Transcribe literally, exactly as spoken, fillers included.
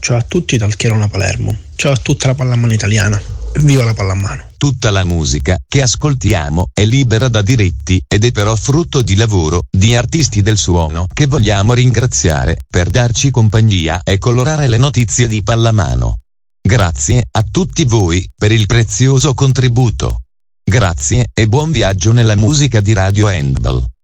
Ciao a tutti dal Chierona Palermo. Ciao a tutta la pallamano italiana. Viva la pallamano. Tutta la musica che ascoltiamo è libera da diritti ed è però frutto di lavoro di artisti del suono che vogliamo ringraziare per darci compagnia e colorare le notizie di pallamano. Grazie a tutti voi per il prezioso contributo. Grazie e buon viaggio nella musica di Radio Handball.